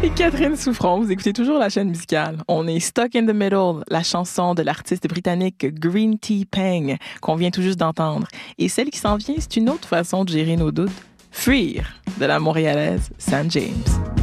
Et Catherine Souffron, vous écoutez toujours la chaîne musicale. On est Stuck in the Middle, la chanson de l'artiste britannique Green Tea Peng, qu'on vient tout juste d'entendre. Et celle qui s'en vient, c'est une autre façon de gérer nos doutes. Fuir, de la montréalaise Sam James.